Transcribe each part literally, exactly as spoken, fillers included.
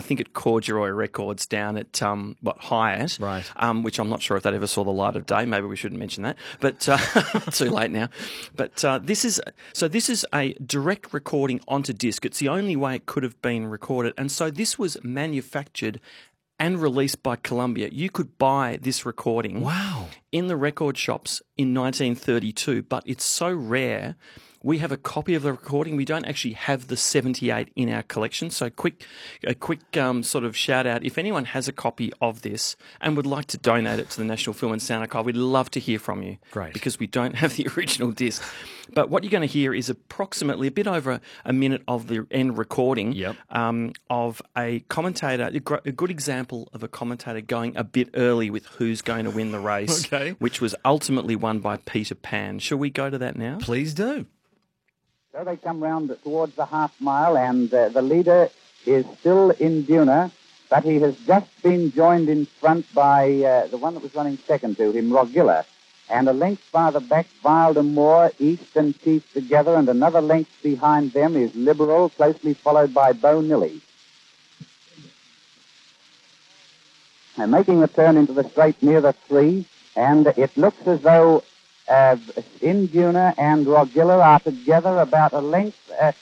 think at Corduroy Records down at um, what Hyatt, right? Um, which I'm not sure if that ever saw the light of day. Maybe we shouldn't mention that, but uh, too late now. But uh, this is so this is a direct recording onto disc. It's the only way it could have been recorded, and so this was manufactured and released by Columbia. You could buy this recording, wow, in the record shops in nineteen thirty-two, but it's so rare. We have a copy of the recording. We don't actually have the seventy-eight in our collection. So quick, a quick um, sort of shout out. If anyone has a copy of this and would like to donate it to the National Film and Sound Archive, we'd love to hear from you. Great. Because we don't have the original disc. But what you're going to hear is approximately a bit over a minute of the end recording yep. um, of a commentator, a, gr- a good example of a commentator going a bit early with who's going to win the race, okay. which was ultimately won by Peter Pan. Shall we go to that now? Please do. So they come round towards the half mile, and uh, the leader is still Induna, but he has just been joined in front by uh, the one that was running second to him, Rogilla. And a length farther back, Wilder Moore, East and Chief together, and another length behind them is Liberal, closely followed by Bo Nilly. And making the turn into the straight near the three, and it looks as though Uh, Induna and Rogilla are together about a length, uh,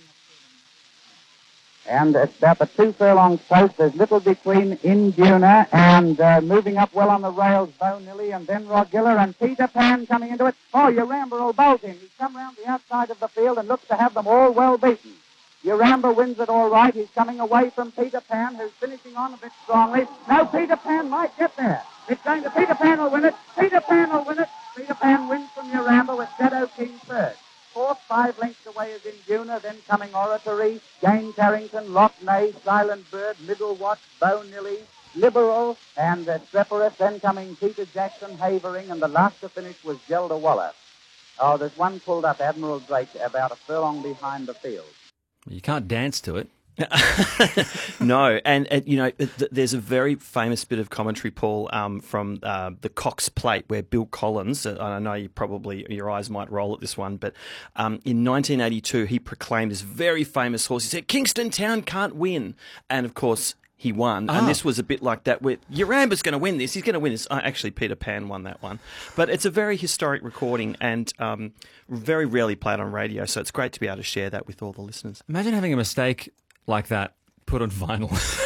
and it's about the two furlong post. There's little between Induna and uh, moving up well on the rails, Bo Nilly, and then Rogilla and Peter Pan coming into it. Oh, Uramba will bolt in. He's come round the outside of the field and looks to have them all well beaten. Uramba wins it all right. He's coming away from Peter Pan, who's finishing on a bit strongly. Now Peter Pan might get there. It's going to Peter Pan will win it. Peter Pan will win it. Peter Pan wins from Uramba with Shadow King third. Fourth, five lengths away is Induna, then coming Oratory, Jane Carrington, Lock Nay, Silent Bird, Middle Watch, Bo Nilly, Liberal, and uh, Streporus, then coming Peter Jackson, Havering, and the last to finish was Gelder Waller. Oh, there's one pulled up, Admiral Drake, about a furlong behind the field. You can't dance to it. No, and, and you know, th- there's a very famous bit of commentary, Paul, um, from uh, the Cox Plate, where Bill Collins, and I know you probably your eyes might roll at this one, but um, in nineteen eighty-two he proclaimed this very famous horse. He said, "Kingston Town can't win," and of course he won. Oh. And this was a bit like that. With Uramba's going to win this. He's going to win this. Uh, actually, Peter Pan won that one, but it's a very historic recording and um, very rarely played on radio. So it's great to be able to share that with all the listeners. Imagine having a mistake like that put on vinyl.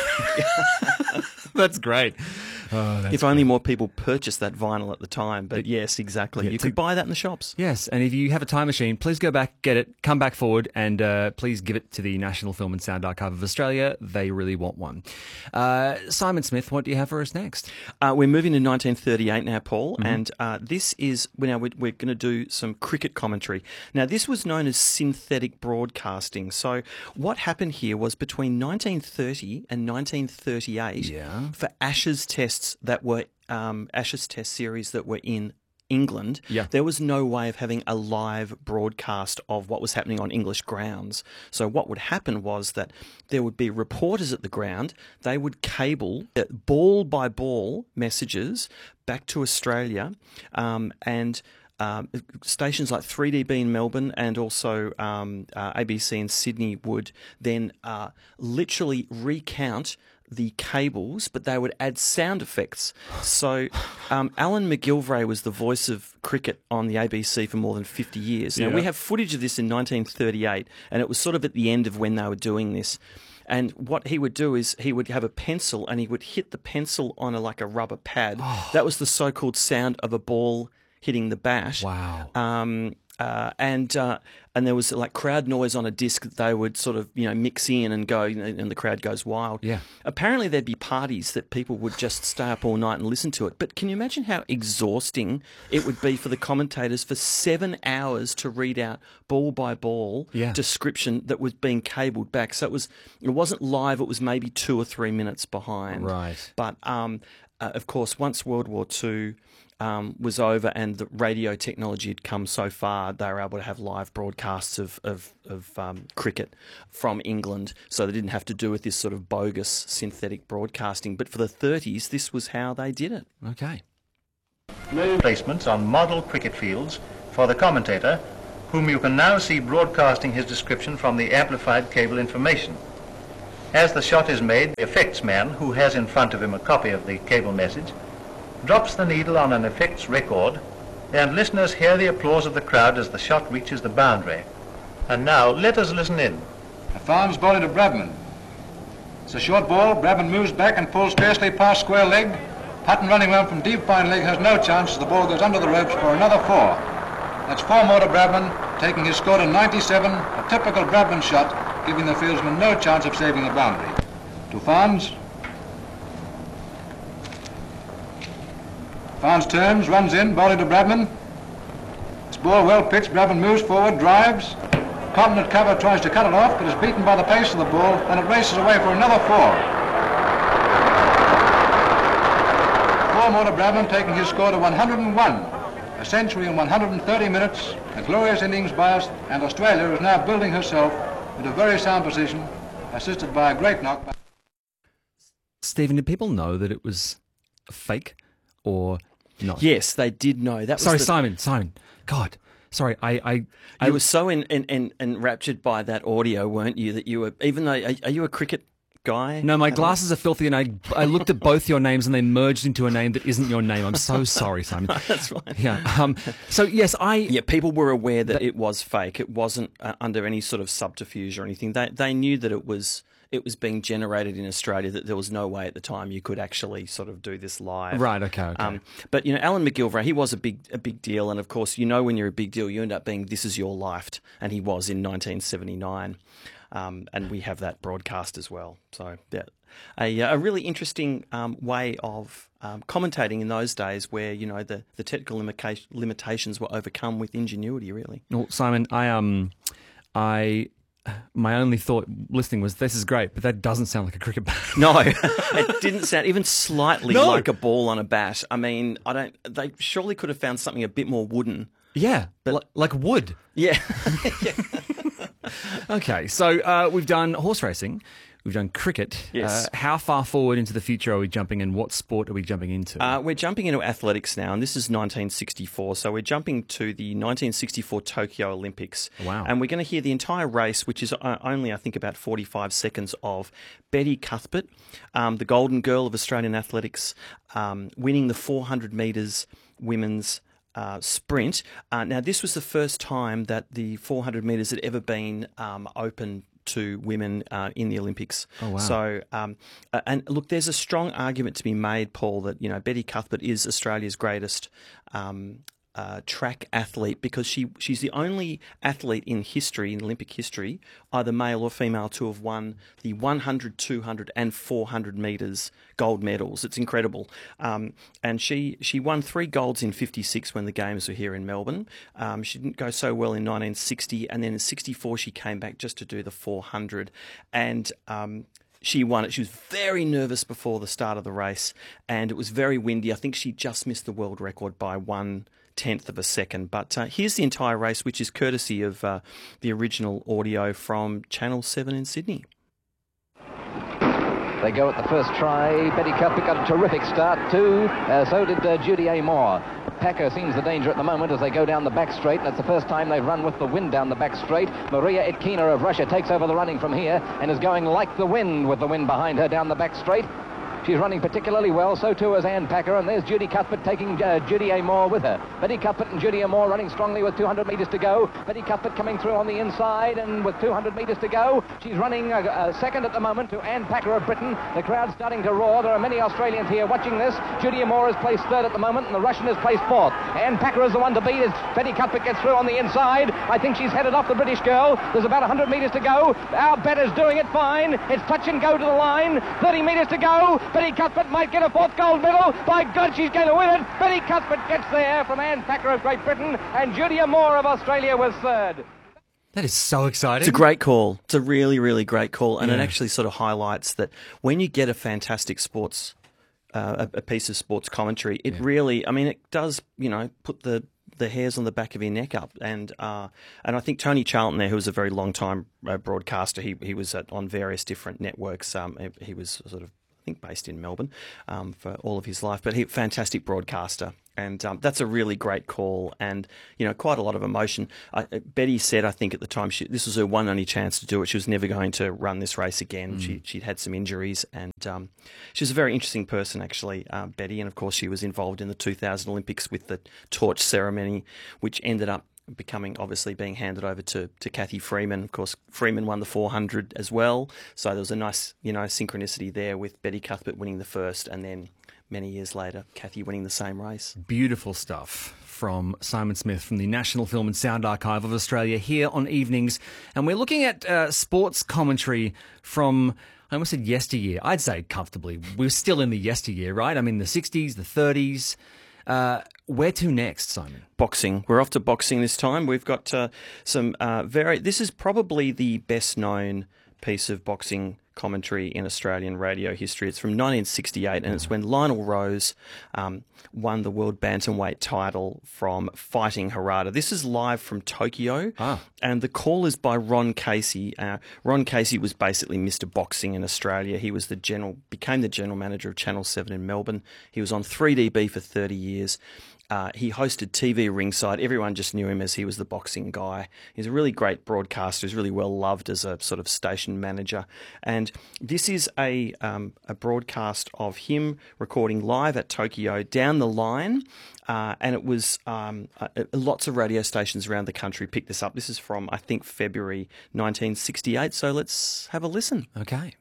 That's great. Oh, that's if only great. More people purchased that vinyl at the time. But yes, exactly. Yeah, you to, could buy that in the shops. Yes, and if you have a time machine, please go back, get it, come back forward, and uh, please give it to the National Film and Sound Archive of Australia. They really want one. Uh, Simon Smith, what do you have for us next? Uh, we're moving to nineteen thirty-eight now, Paul, mm-hmm. and uh, this is now we're, we're going to do some cricket commentary. Now, this was known as synthetic broadcasting. So, what happened here was between nineteen thirty and nineteen thirty-eight, yeah. for Ashes tests that were um, Ashes test series that were in England, yeah. there was no way of having a live broadcast of what was happening on English grounds. So what would happen was that there would be reporters at the ground. They would cable ball by ball messages back to Australia, um, and um, stations like three D B in Melbourne and also um, uh, A B C in Sydney would then uh, literally recount the cables, but they would add sound effects. So um, Alan McGilvray was the voice of cricket on the A B C for more than fifty years. Now, yeah. we have footage of this in nineteen thirty-eight, and it was sort of at the end of when they were doing this. And what he would do is he would have a pencil, and he would hit the pencil on a, like a rubber pad. Oh. That was the so-called sound of a ball hitting the bat. Wow. Um, uh, and uh, and there was like crowd noise on a disc that they would sort of, you know, mix in and go, you know, and the crowd goes wild. Yeah. Apparently there'd be parties that people would just stay up all night and listen to it. But can you imagine how exhausting it would be for the commentators for seven hours to read out ball by ball yeah. description that was being cabled back? So it was, it wasn't live. It was maybe two or three minutes behind. Right. But um, uh, of course, once World War Two Um, was over and the radio technology had come so far, they were able to have live broadcasts of, of, of um, cricket from England, so they didn't have to do with this sort of bogus synthetic broadcasting. But for the thirties, this was how they did it. Okay. Placements on model cricket fields for the commentator, whom you can now see broadcasting his description from the amplified cable information. As the shot is made, the effects man, who has in front of him a copy of the cable message, drops the needle on an effects record, and listeners hear the applause of the crowd as the shot reaches the boundary. And now, let us listen in. A Farms ball into Brabman. It's a short ball. Brabman moves back and pulls fiercely past square leg. Hutton running round from deep fine leg has no chance as the ball goes under the ropes for another four. That's four more to Brabman, taking his score to ninety-seven, a typical Brabman shot, giving the fieldsman no chance of saving the boundary. To Farns. Farns turns, runs in, ball into Brabman. This ball well pitched, Brabman moves forward, drives. Cotton at cover tries to cut it off, but is beaten by the pace of the ball, and it races away for another four. Four more to Brabman, taking his score to one hundred and one. A century in one hundred thirty minutes, a glorious innings by us, and Australia is now building herself into a very sound position, assisted by a great knock. Stephen, did people know that it was fake or not? Yes, they did know. That was Sorry, the, Simon, Simon. God, sorry, I... I, I You were so en, en, en, enraptured by that audio, weren't you, that you were, even though, are, are you a cricket guy? No, my glasses are filthy, and I I looked at both your names, and they merged into a name that isn't your name. I'm so sorry, Simon. That's fine. Yeah. Um. So yes, I. Yeah, people were aware that it was fake. It wasn't uh, under any sort of subterfuge or anything. They they knew that it was it was being generated in Australia. That there was no way at the time you could actually sort of do this live. Right. Okay. Okay. Um, but you know, Alan McGilvray, he was a big a big deal, and of course, you know, when you're a big deal, you end up being "This Is Your Life," and he was in nineteen seventy-nine. Um, and we have that broadcast as well. So, yeah, a, a really interesting um, way of um, commentating in those days where, you know, the, the technical limita- limitations were overcome with ingenuity, really. Well, Simon, I um, I, my only thought listening was, this is great, but that doesn't sound like a cricket bat. No, it didn't sound even slightly No. like a ball on a bat. I mean, I don't. They surely could have found something a bit more wooden. Yeah, but like, like wood. Yeah. Okay, so uh, we've done horse racing, we've done cricket. Yes. Uh, how far forward into the future are we jumping, and what sport are we jumping into? Uh, we're jumping into athletics now, and this is nineteen sixty-four. So we're jumping to the nineteen sixty-four Tokyo Olympics. Wow. And we're going to hear the entire race, which is uh, only, I think, about forty-five seconds of Betty Cuthbert, um, the golden girl of Australian athletics, um, winning the four hundred metres women's Uh, sprint. Uh, now, this was the first time that the four hundred metres had ever been um, open to women uh, in the Olympics. Oh, wow. So, um, uh, and look, there's a strong argument to be made, Paul, that, you know, Betty Cuthbert is Australia's greatest um, uh, track athlete because she she's the only athlete in history, in Olympic history, either male or female, to have won the one hundred, two hundred and four hundred metres gold medals. It's incredible. Um, and she, she won three golds in fifty-six when the Games were here in Melbourne. Um, she didn't go so well in nineteen sixty, and then in sixty-four she came back just to do the four hundred. And um, she won it. She was very nervous before the start of the race, and it was very windy. I think she just missed the world record by one tenth of a second. But uh, here's the entire race, which is courtesy of uh, the original audio from Channel seven in Sydney. They go at the first try. Betty Cuthbert got a terrific start too. Uh, so did uh, Judy Amore. Packer seems the danger at the moment as they go down the back straight. That's the first time they've run with the wind down the back straight. Maria Itkina of Russia takes over the running from here and is going like the wind with the wind behind her down the back straight. She's running particularly well, so too is Anne Packer, and there's Judy Cuthbert taking uh, Judy Amore with her. Betty Cuthbert and Judy Amore running strongly with two hundred metres to go. Betty Cuthbert coming through on the inside, and with two hundred metres to go, she's running a, a second at the moment to Anne Packer of Britain. The crowd's starting to roar. There are many Australians here watching this. Judy Amore is placed third at the moment, and the Russian is placed fourth. Anne Packer is the one to beat as Betty Cuthbert gets through on the inside. I think she's headed off the British girl. There's about one hundred metres to go. Our better's doing it fine. It's touch and go to the line. thirty metres to go. Betty Cuthbert might get a fourth gold medal. By God, she's going to win it. Betty Cuthbert gets there from Anne Packer of Great Britain, and Judy Amore of Australia was third. That is so exciting. It's a great call. It's a really, really great call. And Yeah. it actually sort of highlights that when you get a fantastic sports, uh, a, a piece of sports commentary, it Yeah. really, I mean, it does, you know, put the, the hairs on the back of your neck up. And uh, and I think Tony Charlton there, who was a very long time uh, broadcaster, he he was at, on various different networks. Um, he, he was sort of think based in Melbourne um, for all of his life, but he fantastic broadcaster. And um, that's a really great call, and you know, quite a lot of emotion. I, Betty said, I think at the time, she, this was her one only chance to do it. She was never going to run this race again. Mm. She she'd had some injuries, and um, she was a very interesting person, actually, uh, Betty. And of course, she was involved in the two thousand Olympics with the torch ceremony, which ended up becoming obviously being handed over to to Cathy Freeman. Of course, Freeman won the four hundred as well, so there was a nice you know synchronicity there with Betty Cuthbert winning the first, and then many years later, Cathy winning the same race. Beautiful stuff from Simon Smith from the National Film and Sound Archive of Australia here on Evenings. And we're looking at uh, sports commentary from, I almost said yesteryear. I'd say comfortably. We're still in the yesteryear, right? I mean, the sixties, the thirties. Uh, where to next, Simon? Boxing. We're off to boxing this time. We've got uh, some uh, very... This is probably the best-known piece of boxing commentary in Australian radio history. It's from nineteen sixty-eight, and it's when Lionel Rose um, won the world bantamweight title from fighting Harada. This is live from Tokyo, ah. and the call is by Ron Casey. Uh, Ron Casey was basically Mister Boxing in Australia. He was the general, became the general manager of Channel seven in Melbourne. He was on three D B for thirty years. Uh, he hosted T V ringside. Everyone just knew him as he was the boxing guy. He's a really great broadcaster. He's really well loved as a sort of station manager. And this is a um, a broadcast of him recording live at Tokyo down the line. Uh, and it was um, uh, lots of radio stations around the country picked this up. This is from, I think, February nineteen sixty-eight. So let's have a listen. Okay.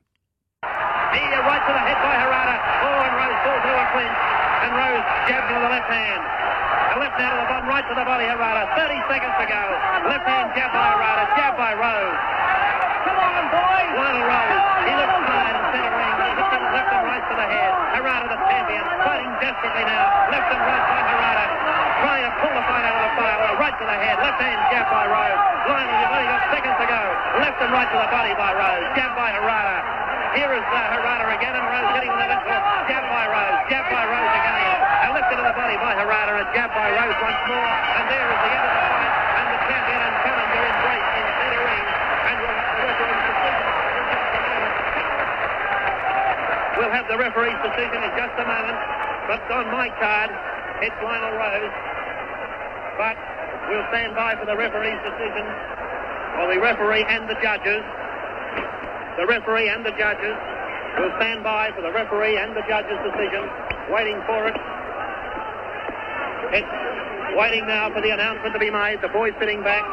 Here, right to the head by Harada. Oh, and Rose falls through a clinch. And Rose jabs with the left hand. The left hand to the bottom, right to the body, Harada. thirty seconds to go. Left hand jab by Harada, jab by Rose. Come on, boys! Lionel Rose. He looks fine in centre ring. He hits him left and right to the head. Harada, the champion, fighting desperately now. Left and right by Harada. Trying to pull the fight out of the fire. Right to the head. Left hand jab by Rose. Lionel, you've only got seconds to go. Left and right to the body by Rose. Jab by Harada. Here is uh, Harada again, and Rose hitting the left hook. Jab by Rose. Jab by Rose again. And lifted to the body by Harada, and jab by Rose once more. And there is the end of the fight. And the champion and challenger embrace in center ring. And we'll have the referee's decision in just a moment. We'll have the referee's decision in just a moment. But on my card, it's Lionel Rose. But we'll stand by for the referee's decision. Well, the referee and the judges. The referee and the judges will stand by for the referee and the judges' decision, waiting for it. It's waiting now for the announcement to be made. The boys sitting back.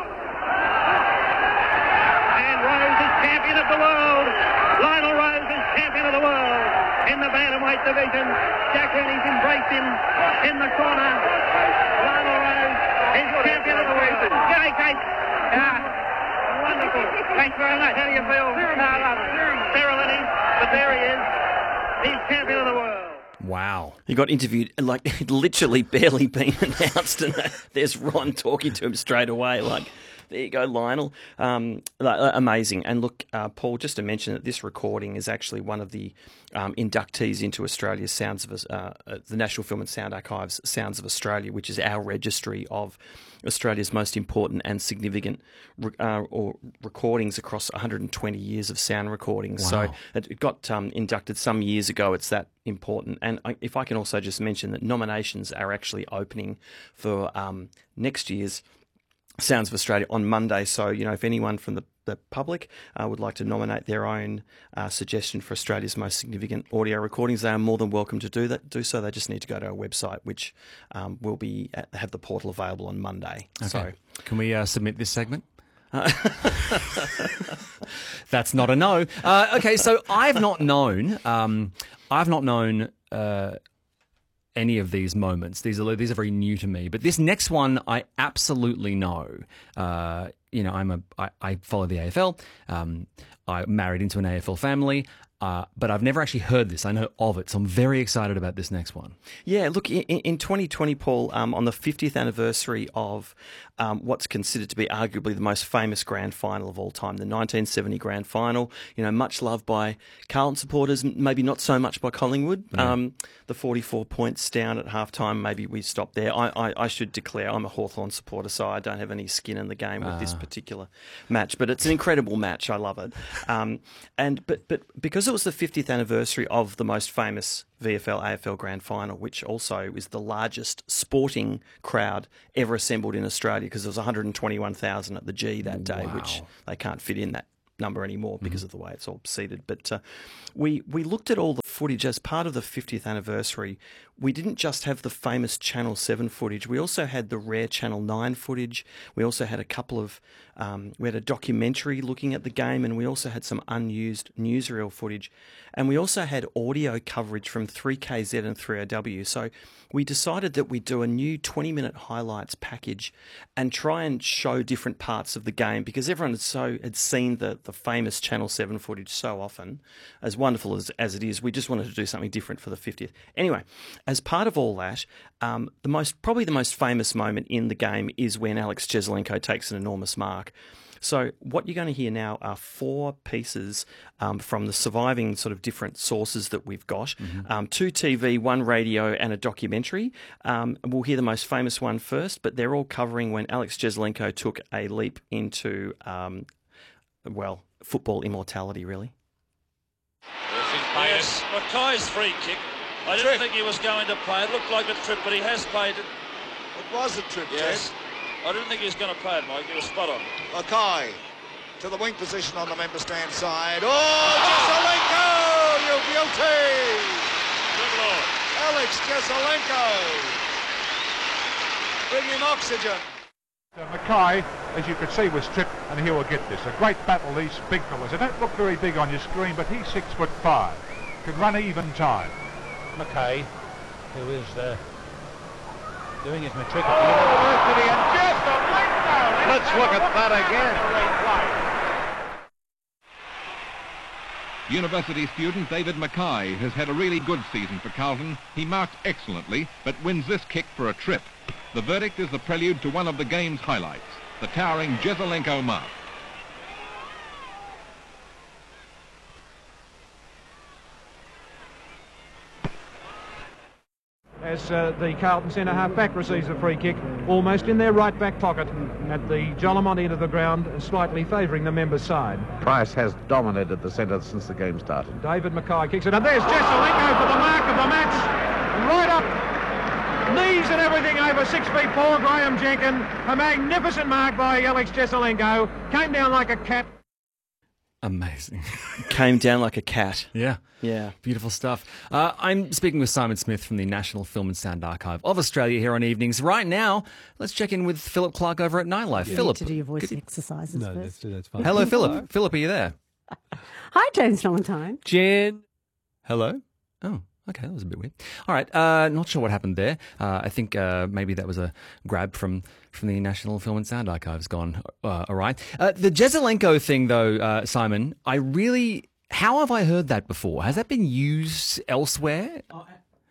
And Rose is champion of the world. Lionel Rose is champion of the world in the bantamweight division. Jack Rennie's embraced him in the corner. Lionel Rose is champion of the world. G'day, Kate. Yeah. Wonderful. Thanks very much. How do you feel? No, I love it. Ceremony, but there he is. He's champion of the world. Wow. He got interviewed, like, literally barely been announced, and there's Ron talking to him straight away, like, there you go, Lionel. Um, amazing. And look, uh, Paul, just to mention that this recording is actually one of the um, inductees into Australia's Sounds of uh, the National Film and Sound Archive's Sounds of Australia, which is our registry of Australia's most important and significant uh, or recordings across one hundred twenty years of sound recordings. Wow. So it got um, inducted some years ago. It's that important. And I, if I can also just mention that nominations are actually opening for um, next year's Sounds of Australia on Monday. So, you know, if anyone from the, the public uh, would like to nominate their own uh, suggestion for Australia's most significant audio recordings, they are more than welcome to do that. Do so. They just need to go to our website, which um, will be at, have the portal available on Monday. Okay. So, can we uh, submit this segment? That's not a no. Uh, okay, so I've not known. Um, I've not known. Uh, any of these moments. These are these are very new to me. But this next one, I absolutely know. Uh, you know, I'm a I, I follow the A F L. Um, I married into an A F L family. Uh, but I've never actually heard this. I know of it, so I'm very excited about this next one. Yeah, look, in, in twenty twenty, Paul, um, on the fiftieth anniversary of um, what's considered to be arguably the most famous grand final of all time, the nineteen seventy grand final, you know, much loved by Carlton supporters, maybe not so much by Collingwood. Yeah. Um, the forty-four points down at halftime, maybe we stop there. I, I, I should declare I'm a Hawthorn supporter, so I don't have any skin in the game with ah. this particular match. But it's an incredible match. I love it. Um, and but but because of it was the fiftieth anniversary of the most famous V F L A F L Grand Final, which also is the largest sporting crowd ever assembled in Australia, because there was one hundred twenty-one thousand at the G that day, Wow. which they can't fit in that number anymore because mm-hmm. of the way it's all seated. But uh, we we looked at all the footage as part of the fiftieth anniversary. We didn't just have the famous Channel seven footage. We also had the rare Channel nine footage. We also had a couple of, um, we had a documentary looking at the game, and we also had some unused newsreel footage. And we also had audio coverage from three K Z and three O W. So we decided that we'd do a new twenty-minute highlights package and try and show different parts of the game, because everyone had, so, had seen the, the famous Channel seven footage so often. As wonderful as, as it is, we just wanted to do something different for the fiftieth. Anyway, as part of all that, um, the most probably the most famous moment in the game is when Alex Jesaulenko takes an enormous mark. So what you're going to hear now are four pieces um, from the surviving sort of different sources that we've got. Mm-hmm. Um, two T V, one radio and a documentary. Um, we'll hear the most famous one first, but they're all covering when Alex Jesaulenko took a leap into, um, well, football immortality, really. Yes, Mackay's free kick. I didn't trip. think he was going to play. It looked like a trip, but he has played it. It was a trip, yes. Ted. I didn't think he was going to play it, Mike. He was spot on. Mackay to the wing position on the member stand side. Oh, Jesaulenko, you beauty! Good Lord. Alex Jesaulenko. Bring him oxygen. Uh, Mackay, as you could see, was stripped, and he will get this. A great battle, these big fellas. They don't look very big on your screen, but he's six foot five. Can run even time. Mackay, who is uh, doing his matric. Oh, University and Jesaulenko! Let's look at that again. University student David Mackay has had a really good season for Carlton. He marked excellently, but wins this kick for a trip. The verdict is the prelude to one of the game's highlights, the towering Jesaulenko mark. As uh, the Carlton centre half-back receives a free kick, almost in their right-back pocket at the Jollimont end of the ground, slightly favouring the members' side. Price has dominated the centre since the game started. David Mackay kicks it, and there's Jesaulenko for the mark of the match. Right up. Knees and everything over six feet four, Graham Jenkin. A magnificent mark by Alex Jesaulenko. Came down like a cat. Amazing. Came down like a cat. Yeah. Yeah. Beautiful stuff. Uh, I'm speaking with Simon Smith from the National Film and Sound Archive of Australia here on Evenings. Right now, let's check in with Philip Clark over at Nightlife. Yeah. Philip. To do your voice good... exercises no, first. that's, that's fine. Hello, Philip. Philip, are you there? Hi, James Valentine. Jen. Hello. Oh. Okay, that was a bit weird. All right, uh, not sure what happened there. Uh, I think uh, maybe that was a grab from, from the National Film and Sound Archives gone. Uh, all right. Uh, the Jesaulenko thing, though, uh, Simon, I really... How have I heard that before? Has that been used elsewhere? Oh,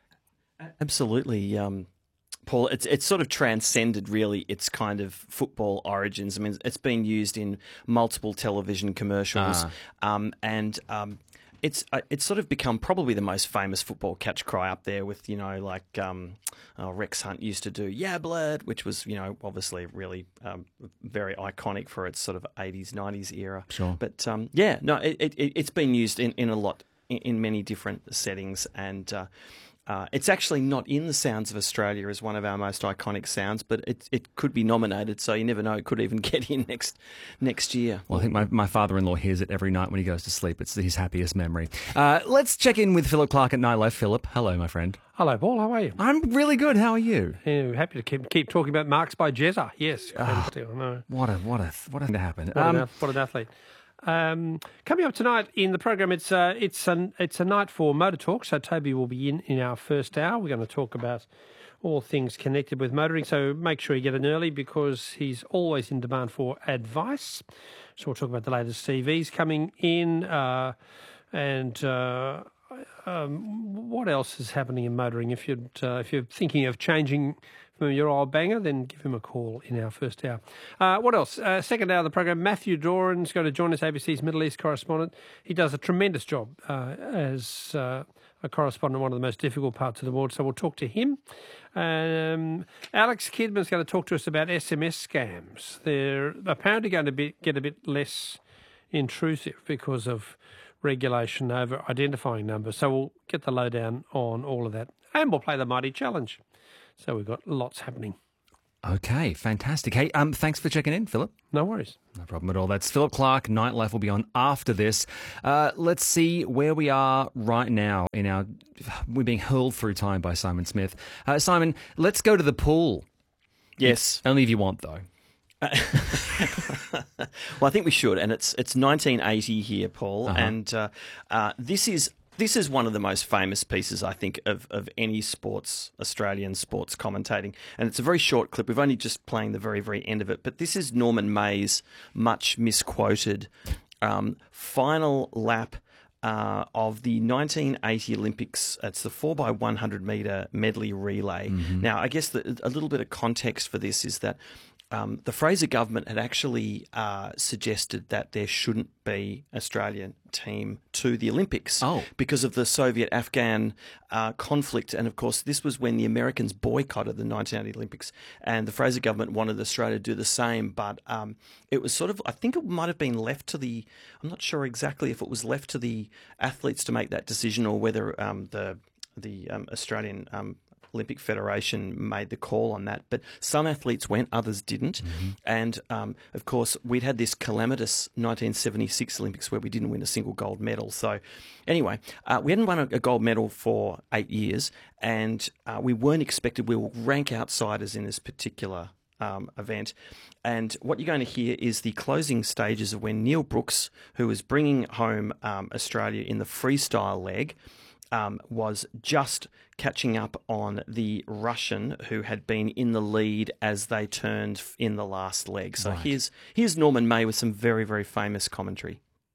absolutely, um, Paul. It's it's sort of transcended, really, its kind of football origins. I mean, it's been used in multiple television commercials, Ah. um, and... Um, It's uh, it's sort of become probably the most famous football catch cry up there with, you know, like um, uh, Rex Hunt used to do, yeah, blood, which was, you know, obviously really um, very iconic for its sort of eighties, nineties era. Sure. But, um, yeah, no, it, it, it's been used in, in a lot, in, in many different settings, and uh, uh, it's actually not in the Sounds of Australia as one of our most iconic sounds, but it it could be nominated, so you never know, it could even get in next next year. Well, I think my, my father-in-law hears it every night when he goes to sleep. It's his happiest memory. Uh, let's check in with Philip Clark at Nightlife. Philip, hello, my friend. Hello, Paul. How are you? I'm really good. How are you? Yeah, happy to keep keep talking about marks by Jezza. Yes. Oh, still, no. What a what a what a thing to happen. What, Um, an, ath- what an athlete. Um, coming up tonight in the program, it's uh, it's an it's a night for Motor Talk. So Toby will be in in our first hour. We're going to talk about all things connected with motoring. So make sure you get in early because he's always in demand for advice. So we'll talk about the latest C Vs coming in uh, and. Uh, um, what else is happening in motoring? If you're uh, if you're thinking of changing from your old banger, then give him a call in our first hour. Uh, what else? Uh, second hour of the program, Matthew Doran's going to join us, A B C's Middle East correspondent. He does a tremendous job uh, as uh, a correspondent in one of the most difficult parts of the world, so we'll talk to him. Um, Alex Kidman's going to talk to us about S M S scams. They're apparently going to be, get a bit less intrusive because of regulation over identifying numbers. So we'll get the lowdown on all of that. And we'll play the Mighty Challenge. So we've got lots happening. Okay, fantastic. Hey, um, thanks for checking in, Philip. No worries. No problem at all. That's Philip Clark. Nightlife will be on after this. Uh, let's see where we are right now in our... We're being hurled through time by Simon Smith. Uh, Simon, let's go to the pool. Yes. Only if you want, though. Well, I think we should, and it's it's nineteen eighty here, Paul, Uh-huh. and uh, uh, this is this is one of the most famous pieces, I think, of, of any sports, Australian sports commentating, and it's a very short clip. We've only just playing the very, very end of it, but this is Norman May's much misquoted um, final lap Uh, of the nineteen eighty Olympics. It's the four by one hundred metre medley relay. Mm-hmm. Now, I guess the, a little bit of context for this is that um, the Fraser government had actually uh, suggested that there shouldn't be Australian team to the Olympics oh. because of the Soviet-Afghan uh, conflict. And, of course, this was when the Americans boycotted the nineteen eighty Olympics, and the Fraser government wanted Australia to do the same. But um, it was sort of, I think it might have been left to the, I'm not sure exactly if it was left to the athletes to make that decision or whether um, the, the um, Australian um, Olympic Federation made the call on that, but some athletes went, others didn't. Mm-hmm. And, um, of course, we'd had this calamitous nineteen seventy-six Olympics where we didn't win a single gold medal. So, anyway, uh, we hadn't won a, a gold medal for eight years, and uh, we weren't expected. We will rank outsiders in this particular um, event. And what you're going to hear is the closing stages of when Neil Brooks, who was bringing home um, Australia in the freestyle leg, Um, was just catching up on the Russian who had been in the lead as they turned in the last leg. So Right. here's here's Norman May with some very, very famous commentary.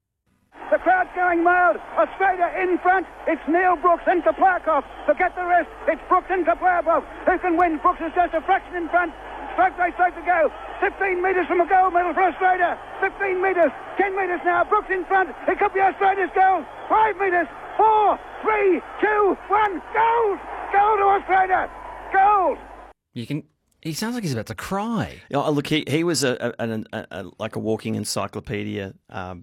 The crowd's going wild. Australia in front. It's Neil Brooks and Kaplarkov. Forget the rest. It's Brooks and Kaplarkov. Who can win? Brooks is just a fraction in front. Stroke race, stroke to go. fifteen metres from a gold medal for Australia. fifteen metres. ten metres now. Brooks in front. It could be Australia's gold. five metres. Four, three, two, one. Gold! Gold to Australia! Gold! You can... He sounds like he's about to cry. Oh, look, he, he was a, a, a, a like a walking encyclopedia, um,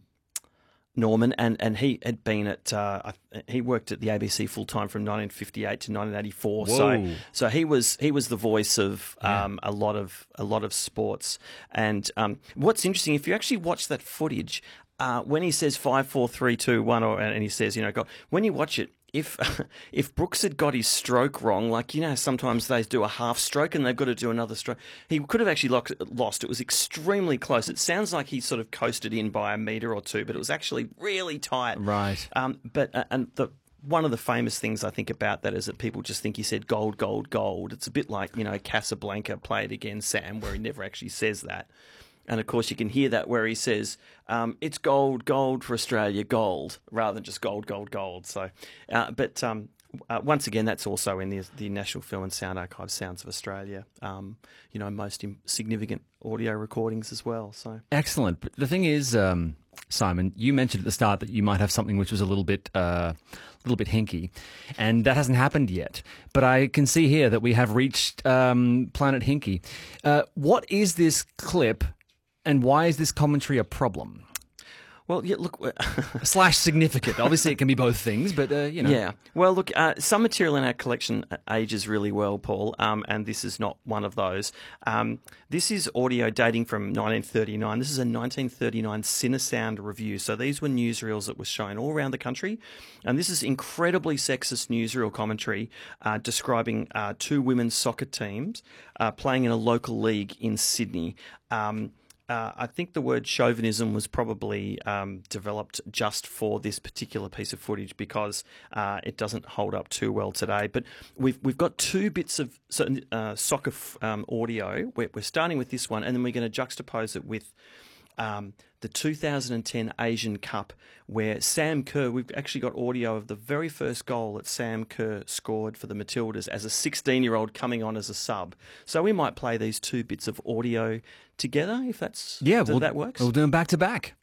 Norman, and, and he had been at uh, he worked at the A B C full time from nineteen fifty-eight to nineteen eighty-four. Whoa. So so he was he was the voice of Yeah. um, a lot of a lot of sports. And um, what's interesting, if you actually watch that footage, uh, when he says five, four, three, two, one, or and he says, you know, God, when you watch it. If if Brooks had got his stroke wrong, like, you know, sometimes they do a half stroke and they've got to do another stroke, he could have actually lost. It was extremely close. It sounds like he sort of coasted in by a metre or two, but it was actually really tight. Right. Um, but uh, and the one of the famous things I think about that is that people just think he said gold, gold, gold. It's a bit like, you know, Casablanca, Play It Again, Sam, where he never actually says that. And, of course, you can hear that where he says, um, it's gold, gold for Australia, gold, rather than just gold, gold, gold. So, uh, But um, uh, once again, that's also in the, the National Film and Sound Archive, Sounds of Australia, um, you know, most im- significant audio recordings as well. So Excellent. But the thing is, um, Simon, you mentioned at the start that you might have something which was a little bit... Uh, a little bit hinky, and that hasn't happened yet. But I can see here that we have reached um, Planet Hinky. Uh, what is this clip, and why is this commentary a problem? Well, yeah, look... Slash significant. Obviously, it can be both things, but, uh, you know. Yeah. Well, look, uh, some material in our collection ages really well, Paul, um, and this is not one of those. Um, this is audio dating from nineteen thirty-nine. This is a nineteen thirty-nine Cinesound review. So these were newsreels that were shown all around the country, and this is incredibly sexist newsreel commentary uh, describing uh, two women's soccer teams uh, playing in a local league in Sydney. Um Uh, I think the word chauvinism was probably um, developed just for this particular piece of footage because uh, it doesn't hold up too well today. But we've we've got two bits of uh, soccer f- um, audio. We're, we're starting with this one, and then we're going to juxtapose it with um, the two thousand ten Asian Cup, where Sam Kerr, we've actually got audio of the very first goal that Sam Kerr scored for the Matildas as a sixteen-year-old coming on as a sub. So we might play these two bits of audio together, if that's yeah, if we'll, that works. We'll do them back to back.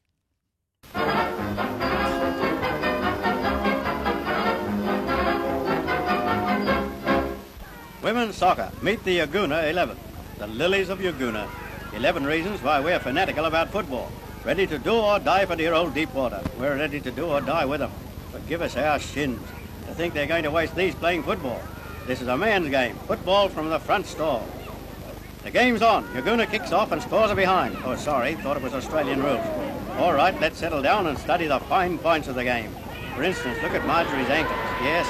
Women's soccer. Meet the Yaguna eleven. The Lilies of Yaguna. eleven reasons why we're fanatical about football. Ready to do or die for dear old Deepwater. We're ready to do or die with them. But give us our shins to think they're going to waste these playing football. This is a man's game. Football from the front stall. The game's on. Yagoona kicks off and scores are behind. Oh, sorry, thought it was Australian rules. All right, let's settle down and study the fine points of the game. For instance, look at Marjorie's ankles. Yes,